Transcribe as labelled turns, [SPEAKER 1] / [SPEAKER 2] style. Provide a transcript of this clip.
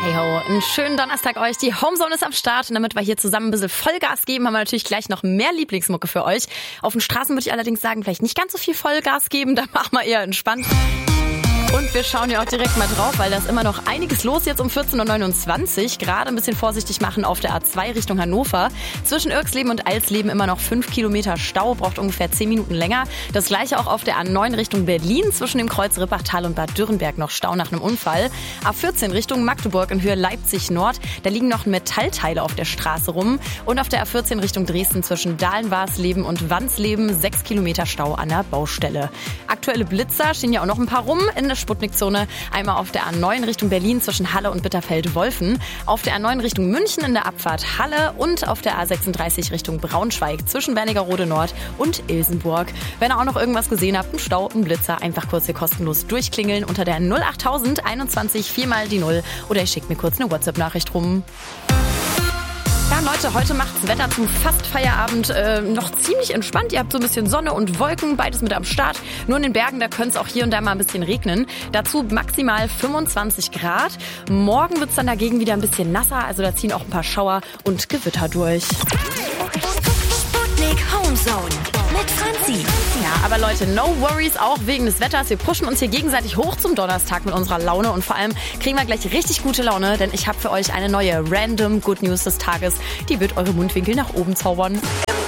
[SPEAKER 1] Hey ho, einen schönen Donnerstag euch. Die Homezone ist am Start und damit wir hier zusammen ein bisschen Vollgas geben, haben wir natürlich gleich noch mehr Lieblingsmucke für euch. Auf den Straßen würde ich allerdings sagen, vielleicht nicht ganz so viel Vollgas geben, da machen wir eher entspannt. Und wir schauen ja auch direkt mal drauf, weil da ist immer noch einiges los jetzt um 14.29 Uhr. Gerade ein bisschen vorsichtig machen auf der A2 Richtung Hannover. Zwischen Irxleben und Alsleben immer noch 5 Kilometer Stau, braucht ungefähr 10 Minuten länger. Das gleiche auch auf der A9 Richtung Berlin. Zwischen dem Kreuz Rippachtal und Bad Dürrenberg noch Stau nach einem Unfall. A14 Richtung Magdeburg in Höhe Leipzig Nord. Da liegen noch Metallteile auf der Straße rum. Und auf der A14 Richtung Dresden zwischen Dahlen-Warsleben und Wansleben 6 Kilometer Stau an der Baustelle. Aktuelle Blitzer stehen ja auch noch ein paar rum in der Sputnikzone. Einmal auf der A9 Richtung Berlin zwischen Halle und Bitterfeld-Wolfen. Auf der A9 Richtung München in der Abfahrt Halle und auf der A36 Richtung Braunschweig zwischen Wernigerode Nord und Ilsenburg. Wenn ihr auch noch irgendwas gesehen habt, ein Stau, ein Blitzer, einfach kurz hier kostenlos durchklingeln unter der 08000 21 4 mal die 0 oder ihr schickt mir kurz eine WhatsApp-Nachricht rum. Ja, Leute, heute macht's Wetter zum fast Feierabend noch ziemlich entspannt. Ihr habt so ein bisschen Sonne und Wolken, beides mit am Start. Nur in den Bergen, da könnte es auch hier und da mal ein bisschen regnen. Dazu maximal 25 Grad. Morgen wird's dann dagegen wieder ein bisschen nasser, also da ziehen auch ein paar Schauer und Gewitter durch.
[SPEAKER 2] Sputnik Homezone mit Franzi.
[SPEAKER 1] Ja, aber Leute, no worries, auch wegen des Wetters. Wir pushen uns hier gegenseitig hoch zum Donnerstag mit unserer Laune und vor allem kriegen wir gleich richtig gute Laune, denn ich habe für euch eine neue Random Good News des Tages. Die wird eure Mundwinkel nach oben zaubern.
[SPEAKER 2] Im